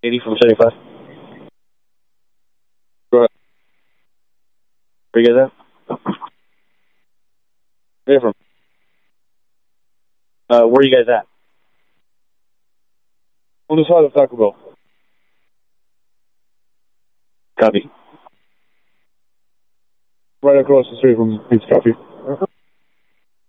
80 from 75. Go ahead. Where you guys at? Where you from? Where you guys at? On the side of Taco Bell. Copy. Right across the street from Pizza Coffee.